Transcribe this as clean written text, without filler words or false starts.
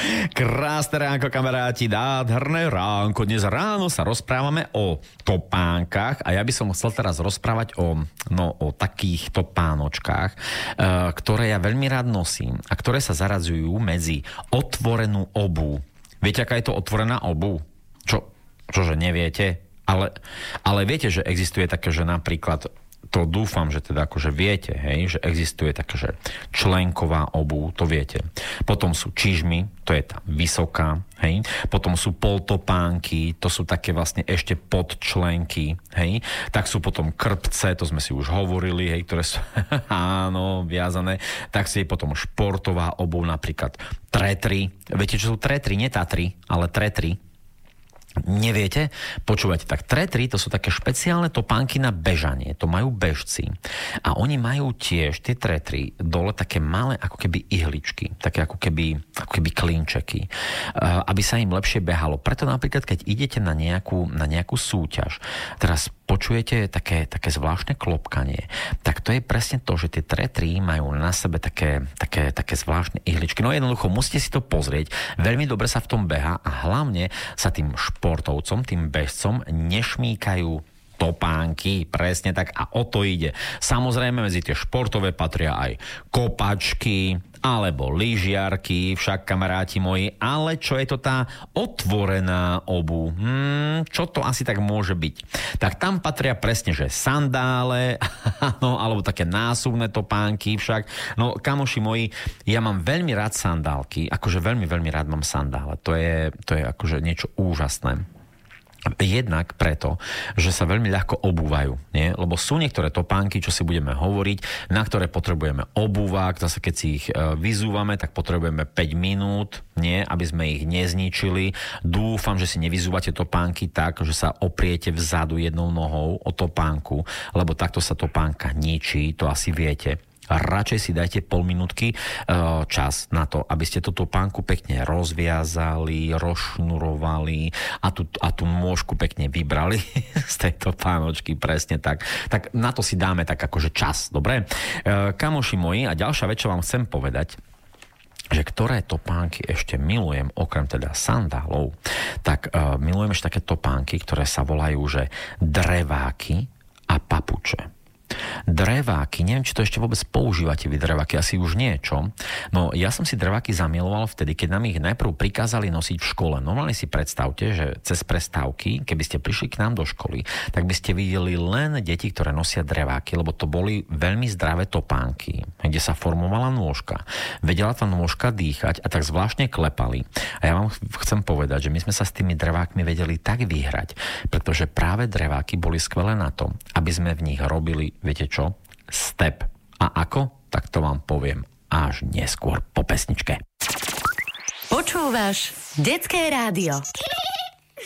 Krásne ránko, kamaráti, nádherné ránko. Dnes ráno sa rozprávame o topánkach a ja by som chcel teraz rozprávať o takých topánočkách, ktoré ja veľmi rád nosím a ktoré sa zaradzujú medzi otvorenú obuv. Viete, aká je to otvorená obuv? Čože neviete? Ale viete, že existuje také, že napríklad to dúfam, že teda akože viete, hej, že existuje taká, že členková obuv, to viete. Potom sú čižmy, to je tá vysoká, hej. Potom sú poltopánky, to sú také vlastne ešte podčlenky, hej. Tak sú potom krpce, to sme si už hovorili, hej, ktoré sú, áno, viazané. Tak si je potom športová obuv, napríklad tretry. Viete, čo sú tretry? Nie Tatry, ale tretry. Neviete? Počúvajte, tak tretry to sú také špeciálne topánky na bežanie, to majú bežci a oni majú tiež tie tretry dole také malé ako keby ihličky, také ako keby klinčeky, aby sa im lepšie behalo. Preto napríklad, keď idete na nejakú súťaž, teraz počujete také zvláštne klopkanie, tak to je presne to, že tie tretry majú na sebe také zvláštne ihličky. No jednoducho, musíte si to pozrieť, veľmi dobre sa v tom beha a hlavne sa tým športovcom, tým bežcom nešmýkajú topánky, presne tak, a o to ide. Samozrejme, medzi tie športové patria aj kopačky, alebo lyžiarky, však kamaráti moji, ale čo je to tá otvorená obuv? Čo to asi tak môže byť? Tak tam patria presne, že sandále, no, alebo také násuvné topánky však. No, kamoši moji, ja mám veľmi rád sandálky, akože veľmi, veľmi rád mám sandále. To je akože niečo úžasné. Jednak preto, že sa veľmi ľahko obúvajú, nie? Lebo sú niektoré topánky, čo si budeme hovoriť, na ktoré potrebujeme obuvák, zase keď si ich vyzúvame, tak potrebujeme 5 minút, nie? Aby sme ich nezničili. Dúfam, že si nevyzúvate topánky tak, že sa opriete vzadu jednou nohou o topánku, lebo takto sa topánka ničí, to asi viete. Radšej si dajte pol minútky čas na to, aby ste tú topánku pekne rozviazali, rozšnurovali a tú nôžku pekne vybrali z tejto pánočky, presne tak. Tak na to si dáme tak akože čas, dobre? Kamoši moji, a ďalšia vec, čo vám chcem povedať, že ktoré topánky ešte milujem, okrem teda sandálov, tak milujem ešte také topánky, ktoré sa volajú, že dreváky a papuče. Dreváky, neviem, či to ešte vôbec používate vy dreváky, asi už nie, čo? No, ja som si dreváky zamiloval vtedy, keď nám ich najprv prikázali nosiť v škole. Normálne si predstavte, že cez prestávky, keby ste prišli k nám do školy, tak by ste videli len deti, ktoré nosia dreváky, lebo to boli veľmi zdravé topánky, kde sa formovala nôžka. Vedela tá nôžka dýchať a tak zvláštne klepali. A ja vám chcem povedať, že my sme sa s tými drevákmi vedeli tak vyhrať, pretože práve dreváky boli skvelé na to, aby sme v nich robili, viete čo? Step. A ako? Tak to vám poviem až neskôr po pesničke. Počúvaš Detské rádio.